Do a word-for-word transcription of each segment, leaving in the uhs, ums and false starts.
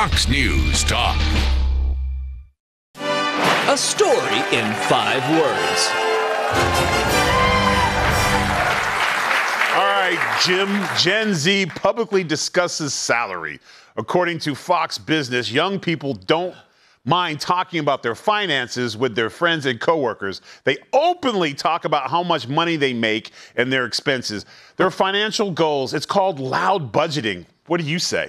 Fox News Talk. A story in five words. All right, Jim. Gen Z publicly discusses salary. According to Fox Business, young people don't mind talking about their finances with their friends and coworkers. They openly talk about how much money they make and their expenses, their financial goals. It's called loud budgeting. What do you say?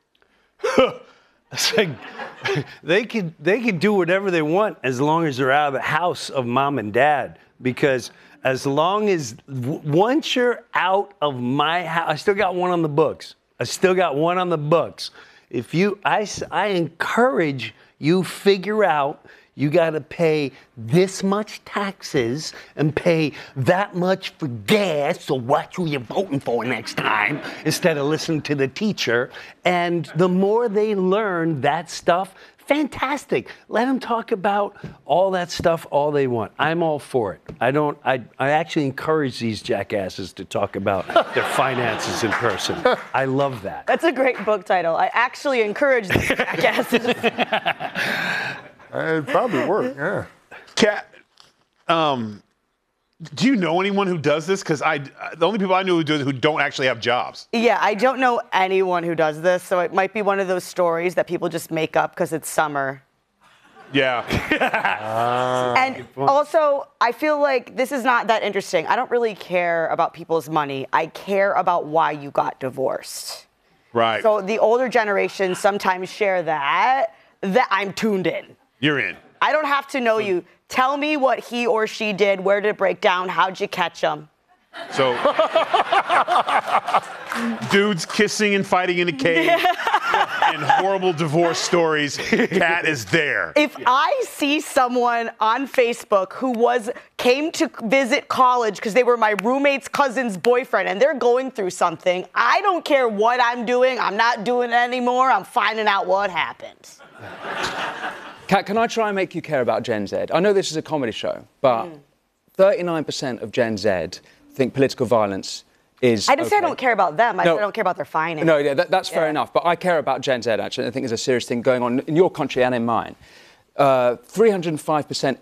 It's like they can they can do whatever they want as long as they're out of the house of mom and dad. Because as long as w- once you're out of my house, I still got one on the books. I still got one on the books. If you, I, I encourage you figure out you got to pay this much taxes and pay that much for gas, so watch who you're voting for next time, instead of listening to the teacher. And the more they learn that stuff, fantastic. Let them talk about all that stuff all they want. I'm all for it. I don't, I, I actually encourage these jackasses to talk about their finances in person. I love that. That's a great book title. I actually encourage these jackasses. It'd probably work, yeah. Kat, um, do you know anyone who does this? Because I, the only people I know who do it who don't actually have jobs. Yeah, I don't know anyone who does this, so it might be one of those stories that people just make up because it's summer. Yeah. uh, and also, I feel like this is not that interesting. I don't really care about people's money. I care about why you got divorced. Right. So the older generation sometimes share that, that I'm tuned in. You're in. I don't have to know you. Tell me what he or she did, where did it break down, how'd you catch them? So, dudes kissing and fighting in a cave and horrible divorce stories. Kat is there. If I see someone on Facebook who was came to visit college because they were my roommate's cousin's boyfriend and they're going through something, I don't care what I'm doing. I'm not doing it anymore. I'm finding out what happened. Kat, can I try and make you care about Gen Z? I know this is a comedy show, but mm. thirty-nine percent of Gen Z think political violence is I didn't okay. say I don't care about them. I no, said I don't care about their finances. No, yeah, that, that's fair yeah. enough. But I care about Gen Z, actually. I think there's a serious thing going on in your country and in mine. Uh, three hundred five percent